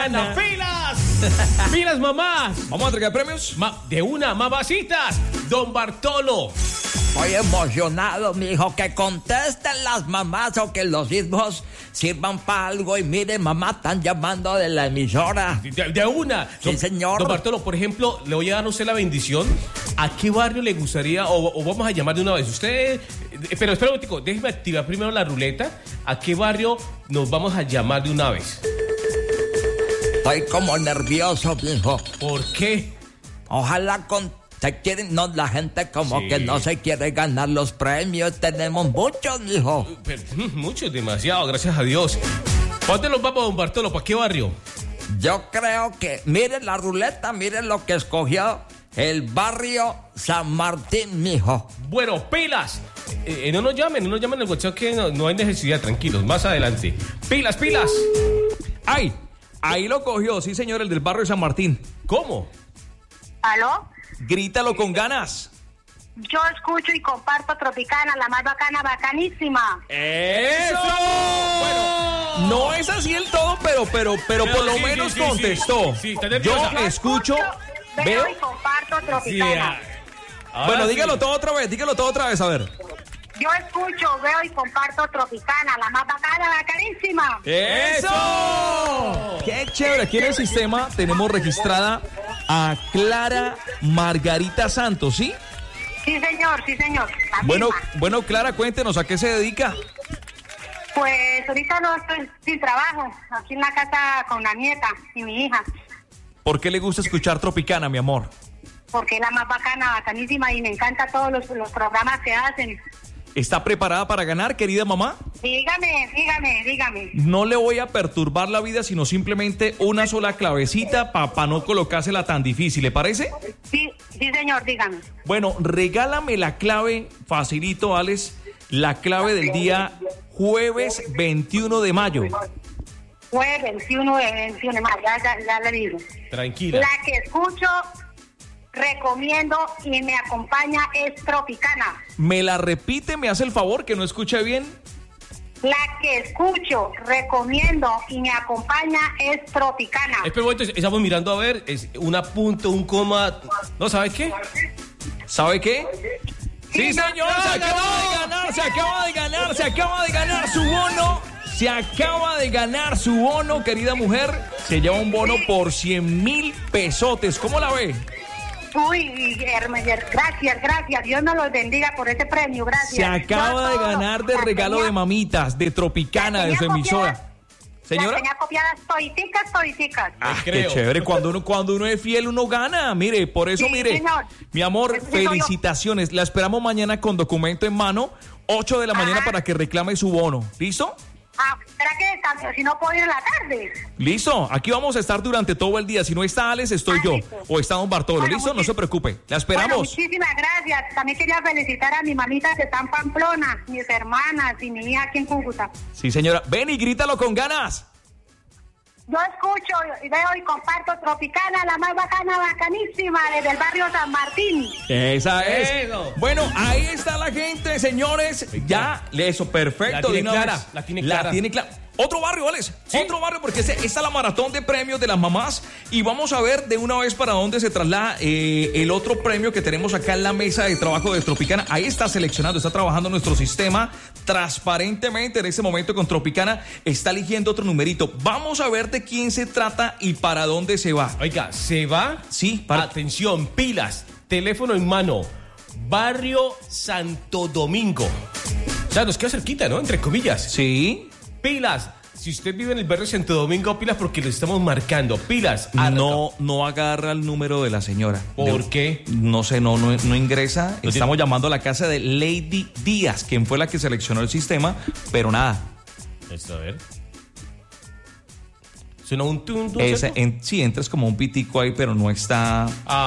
Tropicana. ¡Pilas! ¡Pilas, mamás! ¿Vamos a entregar premios? De una, mamacitas. Don Bartolo. Estoy emocionado, mijo, que contesten las mamás o que los hijos sirvan para algo. Y miren, mamá, están llamando de la emisora. De una. Sí, señor. Don Bartolo, por ejemplo, le voy a dar a usted la bendición. ¿A qué barrio le gustaría o vamos a llamar de una vez? Usted, pero espera un momentico, déjeme activar primero la ruleta. ¿A qué barrio nos vamos a llamar de una vez? Estoy como nervioso, mijo. ¿Por qué? Ojalá la gente como Sí. que no se quiere ganar los premios. Tenemos muchos, mijo. Mucho, demasiado, gracias a Dios. ¿Para dónde nos vamos, don Bartolo? ¿Para qué barrio? Yo creo que, miren la ruleta, miren lo que escogió el barrio San Martín, mijo. Bueno, pilas. No nos llamen el WhatsApp que no hay necesidad, tranquilos, más adelante. Pilas. ¡Ay! Ahí lo cogió, sí señor, el del barrio de San Martín. ¿Cómo? ¿Aló? Grítalo con ganas. Yo escucho y comparto Tropicana, la más bacana, bacanísima. ¡Eso! Bueno, no es así el todo, pero por lo sí, menos sí, contestó. sí, está Yo nerviosa. escucho, veo veo. y comparto Tropicana. Bueno, dígalo todo otra vez, a ver. Yo escucho, veo y comparto Tropicana, la más bacana, bacanísima. ¡Eso! ¡Qué chévere! Aquí en el sistema tenemos registrada a Clara Margarita Santos, ¿sí? Sí, señor. La Bueno, misma. Clara, cuéntenos, ¿a qué se dedica? Pues ahorita no estoy sin trabajo, aquí en la casa con la nieta y mi hija, ¿Por qué le gusta escuchar Tropicana, mi amor? porque es la más bacana, bacanísima y me encanta todos los programas que hacen. ¿Está preparada para ganar, querida mamá? Dígame. No le voy a perturbar la vida, sino simplemente una sola clavecita para no colocársela tan difícil, ¿le parece? Sí, señor, dígame. Bueno, regálame la clave, facilito, Alex, la clave del día jueves 21 de mayo. Jueves 21 de mayo, ya le digo. Tranquila. La que escucho, recomiendo y me acompaña es Tropicana. ¿Me la repite? ¿Me hace el favor que no escuche bien? La que escucho, recomiendo y me acompaña es Tropicana. Espera un momento, estamos mirando a ver, es una punto, un coma. ¿No sabes qué? ¿Sabe qué? Sí, Sí, señor, no, se acaba de ganar su bono. Se acaba de ganar su bono, querida mujer. Se lleva un bono por 100,000 pesotes. ¿Cómo la ve? Uy, Hermes, gracias. Dios nos los bendiga por ese premio, gracias. Se acaba de ganar de regalo de mamitas, de Tropicana, de su emisora. Señora. Las tenía copiadas todicicas. Ah, qué creo. chévere. Cuando uno es fiel, uno gana. Mire, por eso, Sí, mire. señor. Mi amor, Eso sí soy yo. felicitaciones. La esperamos mañana con documento en mano, 8 de la mañana Ajá. para que reclame su bono. ¿Listo? ¿Será que si no puedo ir en la tarde? Listo. Aquí vamos a estar durante todo el día. Si no está Alex, estoy yo. listo. O está don Bartolo. Bueno, ¿Listo? No se preocupe. La Bueno, esperamos. muchísimas gracias. También quería felicitar a mi mamita que está en Pamplona, mis hermanas y mi hija aquí en Cúcuta. Sí, señora. Ven y grítalo con ganas. Yo escucho, veo y comparto Tropicana, la más bacana, bacanísima, desde el barrio San Martín. Esa es. Eso. Bueno, ahí está la gente, señores. Ya, eso, perfecto. La tiene de una clara, vez. la tiene clara. Otro barrio, Alex. ¿Sí? Otro barrio, porque esta es la maratón de premios de las mamás. Y vamos a ver de una vez para dónde se traslada el otro premio que tenemos acá en la mesa de trabajo de Tropicana. Ahí está seleccionando, está trabajando nuestro sistema transparentemente en este momento con Tropicana. Está eligiendo otro numerito. Vamos a ver de quién se trata y para dónde se va. Oiga, se va. Sí, Atención, pilas, teléfono en mano. Barrio Santo Domingo. O sea, nos queda cerquita, ¿no? Entre comillas. Sí. Pilas. Si usted vive en el barrio Santo Domingo, pilas porque le estamos marcando. Pilas. No agarra el número de la señora. ¿Por qué? No sé, no ingresa. Estamos llamando a la casa de Lady Díaz, quien fue la que seleccionó el sistema, pero nada. Esto, a ver. Suena un tun, Ese, sí, entras como un pitico ahí, pero no está.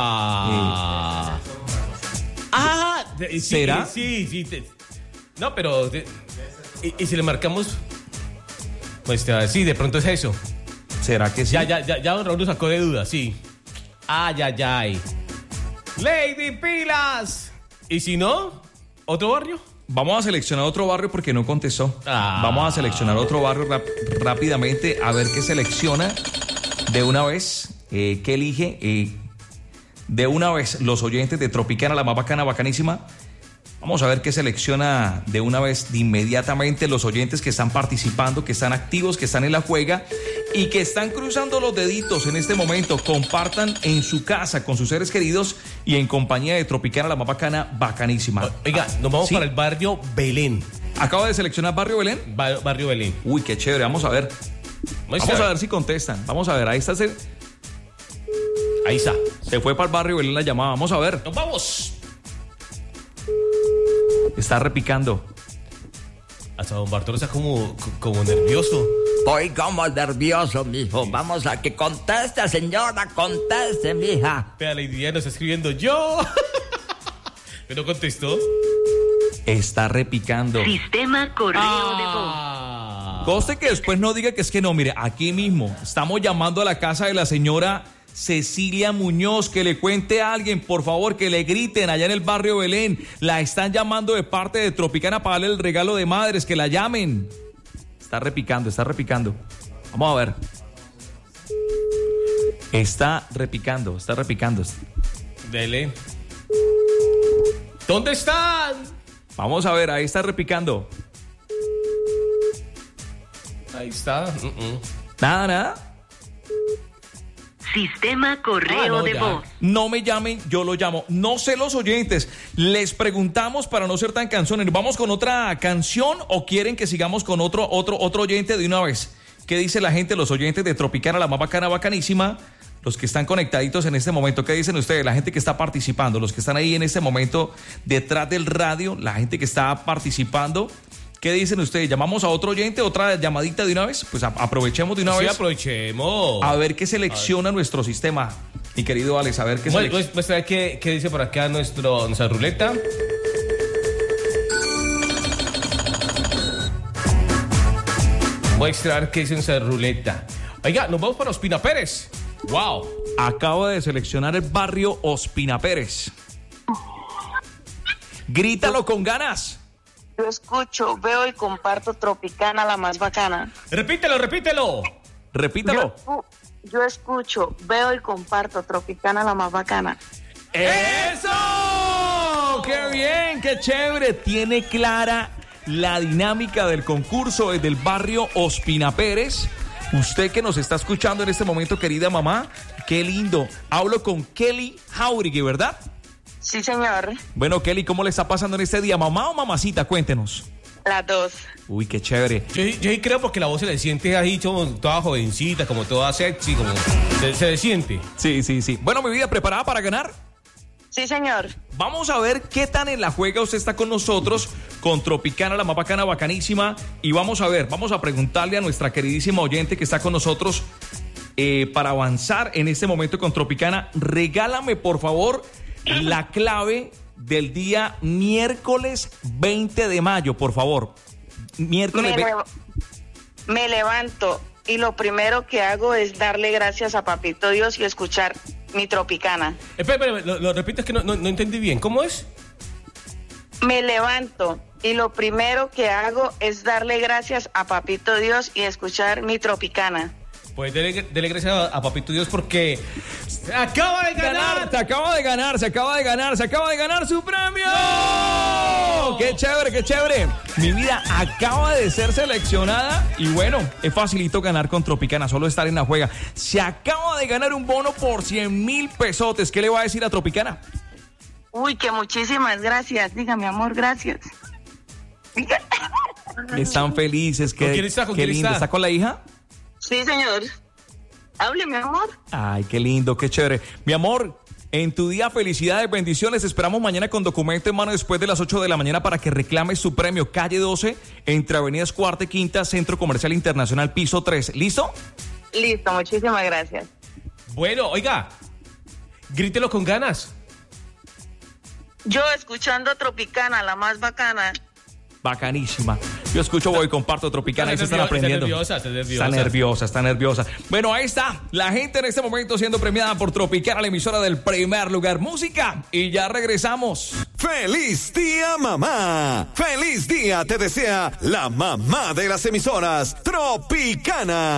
Sí, ¿Será? Sí. No, pero... ¿Y si le marcamos? Pues sí, de pronto es eso. ¿Será que sí? Ya, don Raúl lo sacó de duda, sí. Ay. Lady Pilas. ¿Y si no? ¿Otro barrio? Vamos a seleccionar otro barrio porque no contestó. Ah. Vamos a seleccionar otro barrio rápidamente a ver qué selecciona. de una vez, ¿qué elige? De una vez, los oyentes de Tropicana, la más bacana, bacanísima. Vamos a ver qué selecciona de una vez, de inmediatamente, los oyentes que están participando, que están activos, que están en la juega y que están cruzando los deditos en este momento. Compartan en su casa con sus seres queridos y en compañía de Tropicana, la más bacana, bacanísima. Oiga, nos vamos ¿sí? para el barrio Belén. Acaba de seleccionar Barrio Belén. Barrio Belén. Uy, qué chévere, vamos a ver. Vamos a ver si contestan. Vamos a ver, ahí está. Ahí está. Se fue para el Barrio Belén la llamada, vamos a ver. ¡Nos vamos! Está repicando. Hasta don Bartolo está como nervioso. Estoy como nervioso, mijo. Vamos a que conteste, señora, conteste, mija. Vea, la idea nos está escribiendo yo. ¿Pero contestó? Está repicando. Sistema correo de voz. Coste que después no diga que es que no. Mire, aquí mismo estamos llamando a la casa de la señora Cecilia Muñoz, que le cuente a alguien, por favor, que le griten allá en el Barrio Belén. La están llamando de parte de Tropicana para darle el regalo de madres, que la llamen. Está repicando, está repicando. Vamos a ver. Está repicando, está repicando. Dele. ¿Dónde están? Vamos a ver, ahí está repicando. Ahí está. Nada. Sistema correo de voz. No me llamen, yo lo llamo. No sé los oyentes. Les preguntamos para no ser tan canzones. ¿Vamos con otra canción o quieren que sigamos con otro oyente de una vez? ¿Qué dice la gente, los oyentes de Tropicana, la más bacana, bacanísima? Los que están conectaditos en este momento, ¿qué dicen ustedes? La gente que está participando, los que están ahí en este momento detrás del radio, la gente que está participando. ¿Qué dicen ustedes? ¿Llamamos a otro oyente? ¿Otra llamadita de una vez? Pues aprovechemos de una vez. Sí, aprovechemos. A ver qué selecciona nuestro sistema. Mi querido Alex, a ver qué selecciona. Muestra qué dice por acá nuestra ruleta. Muestra qué dice nuestra ruleta. Oiga, nos vamos para Ospina Pérez. ¡Wow! Acabo de seleccionar el barrio Ospina Pérez. Grítalo con ganas. Yo escucho, veo y comparto Tropicana, la más bacana. Repítelo. Repítalo. Yo escucho, veo y comparto Tropicana, la más bacana. ¡Eso! ¡Qué bien! ¡Qué chévere! Tiene clara la dinámica del concurso desde el barrio Ospina Pérez. Usted que nos está escuchando en este momento, querida mamá, qué lindo. Hablo con Kelly Jauregui, ¿verdad? Sí, señor. Bueno, Kelly, ¿cómo le está pasando en este día? ¿Mamá o mamacita? Cuéntenos. Las dos. Uy, qué chévere. Yo creo porque la voz se le siente ahí como toda jovencita, como toda sexy, como se le siente. Sí. Bueno, mi vida, ¿preparada para ganar? Sí, señor. Vamos a ver qué tan en la juega usted está con nosotros, con Tropicana, la más bacana, bacanísima. Y vamos a preguntarle a nuestra queridísima oyente que está con nosotros para avanzar en este momento con Tropicana. Regálame, por favor, la clave del día miércoles 20 de mayo, por favor. Miércoles Me levanto y lo primero que hago es darle gracias a Papito Dios y escuchar mi Tropicana. Espera, lo repito, es que no entendí bien. ¿Cómo es? Me levanto y lo primero que hago es darle gracias a Papito Dios y escuchar mi Tropicana. Pues dele gracias a Papito Dios porque se acaba de ganar. Se acaba de ganar su premio. ¡No! ¡Qué chévere! Mi vida acaba de ser seleccionada y bueno, es facilito ganar con Tropicana, solo estar en la juega. Se acaba de ganar un bono por 100,000 pesotes. ¿Qué le va a decir a Tropicana? Uy, que muchísimas gracias. Diga, mi amor, gracias. Están felices. ¿Con quién está? Qué lindo. ¿Está con la hija? Sí, señor. Hable, mi amor. Ay, qué lindo, qué chévere. Mi amor, en tu día, felicidades, bendiciones. Esperamos mañana con documento en mano después de las 8 de la mañana para que reclames su premio. Calle 12, entre Avenidas Cuarta y Quinta, Centro Comercial Internacional, piso 3. ¿Listo? Listo, muchísimas gracias. Bueno, oiga, grítelo con ganas. Yo escuchando Tropicana, la más bacana. Bacanísima. Yo escucho, voy, comparto Tropicana y se están aprendiendo. Está nerviosa. Bueno, ahí está. La gente en este momento siendo premiada por Tropicana, la emisora del primer lugar. Música. Y ya regresamos. ¡Feliz día, mamá! ¡Feliz día te desea la mamá de las emisoras, Tropicana!